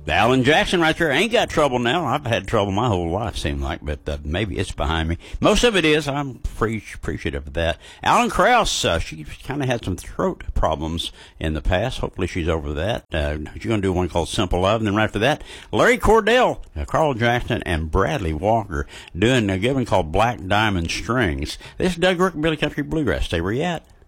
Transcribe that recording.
Alan Jackson right there. Ain't got trouble now. I've had trouble my whole life, seemed like, but maybe it's behind me. Most of it is. I'm appreciative of that. Alan Krauss, she kind of had some throat problems in the past. Hopefully she's over that. She's going to do one called Simple Love. And then right after that, Larry Cordell, Carl Jackson, and Bradley Walker doing a given called Black Diamond Strings. This is Doug Rookabilly Country Bluegrass. Stay where you at.